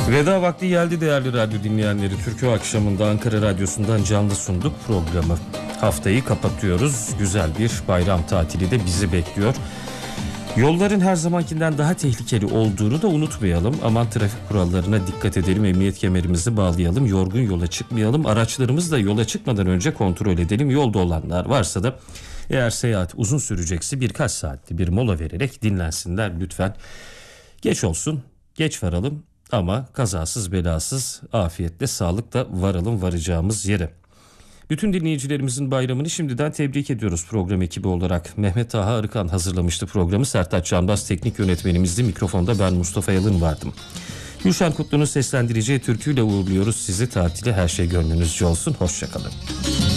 Veda vakti geldi değerli radyo dinleyenleri. Türkü akşamında Ankara Radyosu'ndan canlı sunduk programı. Haftayı kapatıyoruz. Güzel bir bayram tatili de bizi bekliyor. Yolların her zamankinden daha tehlikeli olduğunu da unutmayalım. Aman trafik kurallarına dikkat edelim, emniyet kemerimizi bağlayalım, yorgun yola çıkmayalım. Araçlarımızı da yola çıkmadan önce kontrol edelim. Yolda olanlar varsa da eğer seyahat uzun sürecekse birkaç saatli bir mola vererek dinlensinler lütfen. Geç olsun, geç varalım ama kazasız belasız, afiyetle, sağlıkla varalım varacağımız yere. Bütün dinleyicilerimizin bayramını şimdiden tebrik ediyoruz program ekibi olarak. Mehmet Taha Arıkan hazırlamıştı programı. Sertaç Canbaz teknik yönetmenimizdi. Mikrofonda ben Mustafa Yalın vardım. Gülşen Kutlu'nun seslendireceği türküyle uğurluyoruz sizi. Tatile her şey gönlünüzce olsun. Hoşçakalın.